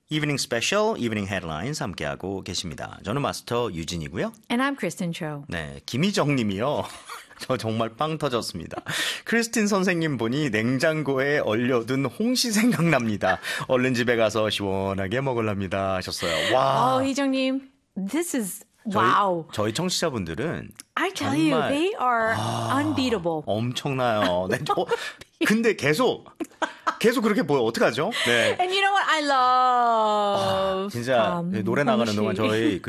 이브닝 스페셜, 이브닝 헤드라인스 함께하고 계십니다. 저는 마스터 유진이고요. And I'm Kristen Cho. 네, 김희정 님이요. 저 정말 빵 터졌습니다. 크리스틴 선생님 보니 냉장고에 얼려둔 홍시 생각납니다. 얼른 집에 가서 시원하게 먹으랍니다 하셨어요. 와. 희정님, this is wow. 저희 청취자분들은 I tell you, they are unbeatable. 엄청나요. 네, 근데 계속 그렇게 보여. 어떡하죠? 네. And you know what I love? 진짜 노래 나가는 동안 저희